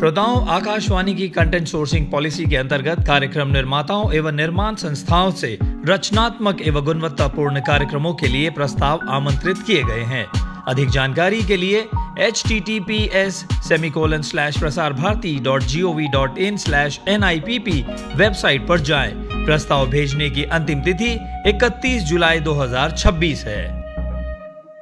श्रोताओं, आकाशवाणी की content sourcing policy के अंतर्गत कार्यक्रम निर्माताओं एवं निर्माण संस्थाओं से रचनात्मक एवं गुणवत्तापूर्ण कार्यक्रमों के लिए प्रस्ताव आमंत्रित किए गए हैं। अधिक जानकारी के लिए https://prasarbharati.gov.in/NIPP वेबसाइट पर जाएं। प्रस्ताव भेजने की अंतिम तिथि 31 जुलाई 2026 है।